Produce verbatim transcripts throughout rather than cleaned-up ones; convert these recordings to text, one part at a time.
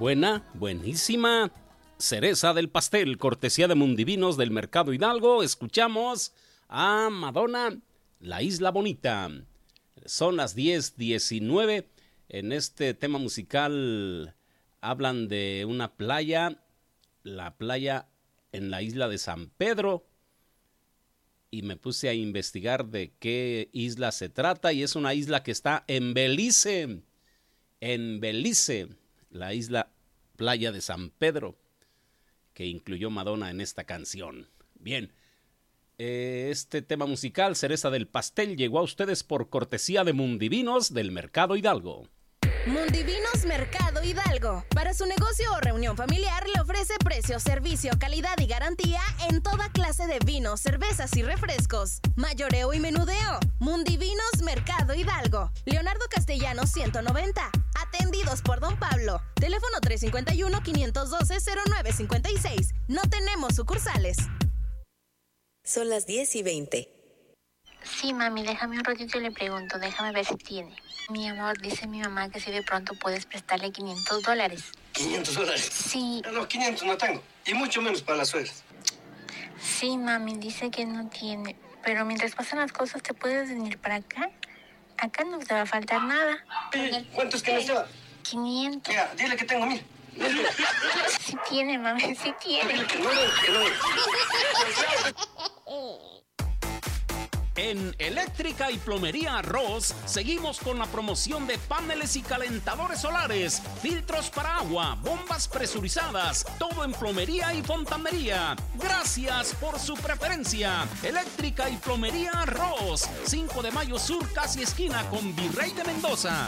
Buena, buenísima. Cereza del pastel, cortesía de Mundivinos del Mercado Hidalgo. Escuchamos a Madonna, La Isla Bonita. Son las diez diecinueve. En este tema musical hablan de una playa, la playa en la isla de San Pedro. Y me puse a investigar de qué isla se trata. Y es una isla que está en Belice. En Belice, la isla Playa de San Pedro, que incluyó Madonna en esta canción. Bien, eh, este tema musical, Cereza del Pastel, llegó a ustedes por cortesía de Mundivinos del Mercado Hidalgo. Mundivinos Mercado Hidalgo. Para su negocio o reunión familiar le ofrece precio, servicio, calidad y garantía en toda clase de vinos, cervezas y refrescos. Mayoreo y menudeo. Mundivinos Mercado Hidalgo. Leonardo Castellanos ciento noventa. Atendidos por Don Pablo. Teléfono tres cinco uno, cinco uno dos, cero nueve cinco seis. No tenemos sucursales. Son las diez y veinte. Sí, mami, déjame un ratito y le pregunto, déjame ver si tiene. Mi amor, dice mi mamá que si de pronto puedes prestarle quinientos dólares. ¿quinientos dólares? Sí. No, quinientos no tengo, y mucho menos para las suegras. Sí, mami, dice que no tiene, pero mientras pasan las cosas, ¿te puedes venir para acá? Acá no te va a faltar nada. ¿Y cuánto es que me lleva? quinientos. Mira, dile que tengo mil. Sí tiene, mami, sí tiene. Dile que no, que no. En Eléctrica y Plomería Arroz seguimos con la promoción de paneles y calentadores solares, filtros para agua, bombas presurizadas, todo en plomería y fontanería. Gracias por su preferencia. Eléctrica y Plomería Arroz, cinco de mayo Sur, casi esquina con Virrey de Mendoza.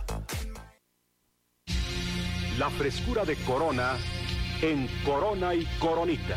La frescura de Corona en Corona y Coronita.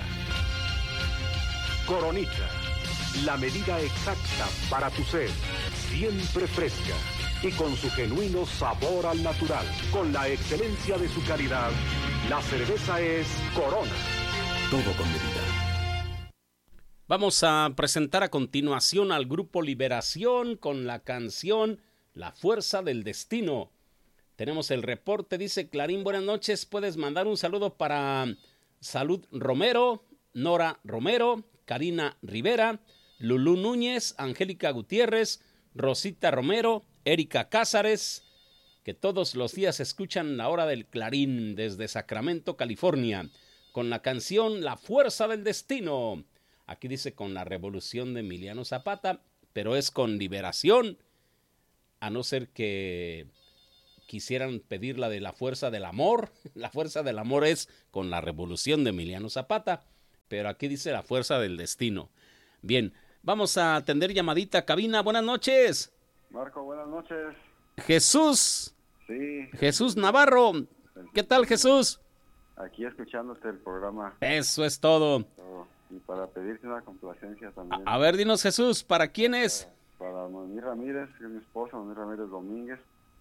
Coronita, la medida exacta para tu sed, siempre fresca y con su genuino sabor al natural. Con la excelencia de su calidad, la cerveza es Corona. Todo con medida. Vamos a presentar a continuación al Grupo Liberación con la canción La Fuerza del Destino. Tenemos el reporte, dice Clarín, buenas noches, puedes mandar un saludo para Salud Romero, Nora Romero, Karina Rivera, Lulú Núñez, Angélica Gutiérrez, Rosita Romero, Erika Cázares, que todos los días escuchan la hora del Clarín desde Sacramento, California, con la canción La Fuerza del Destino. Aquí dice con la revolución de Emiliano Zapata, pero es con liberación, a no ser que quisieran pedir la de la fuerza del amor. La fuerza del amor es con la revolución de Emiliano Zapata, pero aquí dice la fuerza del destino. Bien, vamos a atender llamadita a cabina. Buenas noches. Marco, buenas noches. Jesús. Sí. Jesús Navarro. ¿Qué tal, Jesús? Aquí escuchándote el programa. Eso es todo. todo. Y para pedirte una complacencia también. A, a ver, dinos, Jesús, ¿para quién es? Para, para Noemí Ramírez, que es mi esposa, Noemí Ramírez Domínguez.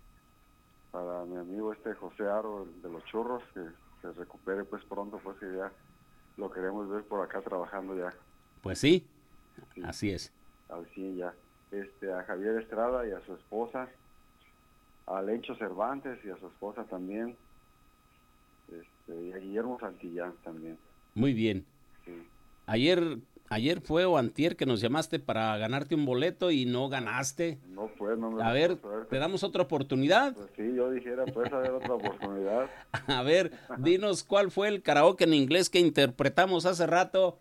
Para mi amigo este José Aro, el de los churros, que se recupere pues pronto, pues que ya lo queremos ver por acá trabajando ya. Pues sí, sí. Así es. Así ya. Este, a Javier Estrada y a su esposa, a Lencho Cervantes y a su esposa también, este, y a Guillermo Santillán también. Muy bien. Sí. Ayer... Ayer fue o antier que nos llamaste para ganarte un boleto y no ganaste. No, pues, no me A ver, ¿te damos otra oportunidad? Pues sí, yo dijera, pues, a ver, otra oportunidad. A ver, dinos cuál fue el karaoke en inglés que interpretamos hace rato.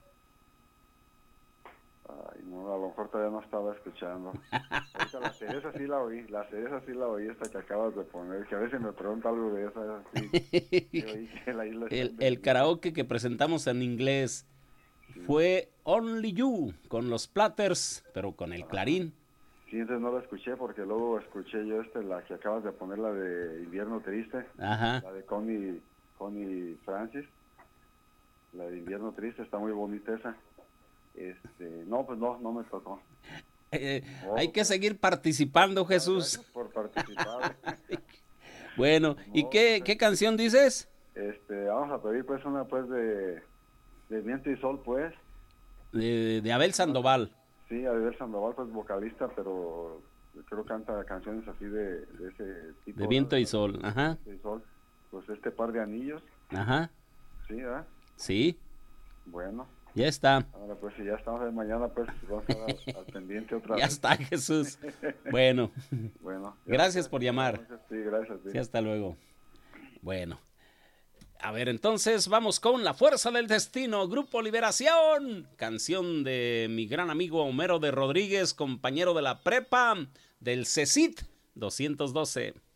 Ay, no, a lo mejor todavía no estaba escuchando. Ahorita la cereza sí la oí, la cereza sí la oí, esta que acabas de poner, que a veces me pregunta algo de esa. Sí, que oí que la isla el, el karaoke que presentamos en inglés. Fue Only You con los Platters, pero con el Clarín. Sí, entonces no la escuché porque luego escuché yo este, la que acabas de poner, la de Invierno Triste. Ajá. La de Connie, Connie Francis. La de Invierno Triste, está muy bonita esa. Este, no, pues no, no me tocó. Eh, no, hay que seguir participando, Jesús. Gracias por participar. Bueno, no, ¿y qué, qué canción dices? Este, vamos a pedir pues una pues de... De Viento y Sol, pues. De, de Abel Sandoval. Sí, Abel Sandoval, pues vocalista, pero creo que canta canciones así de, de ese tipo. De Viento y Sol, ajá. De Viento y Sol. Pues este par de anillos. Ajá. Sí, ¿verdad? Sí. Bueno. Ya está. Ahora pues si ya estamos de mañana, pues vamos a estar al pendiente otra ya vez. Ya está, Jesús. Bueno. Bueno. Gracias por llamar. Sí, gracias. Sí. Sí, hasta luego. Bueno. A ver, entonces vamos con La Fuerza del Destino, Grupo Liberación. Canción de mi gran amigo Homero de Rodríguez, compañero de la prepa del C E C I T doscientos doce.